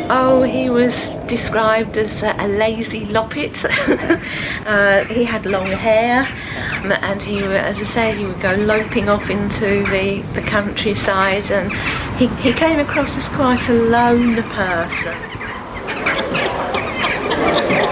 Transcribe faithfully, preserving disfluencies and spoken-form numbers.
Oh, he was described as a, a lazy loppet. uh, he had long hair, um, and he, as I say, he would go loping off into the, the countryside, and he, he came across as quite a lone person.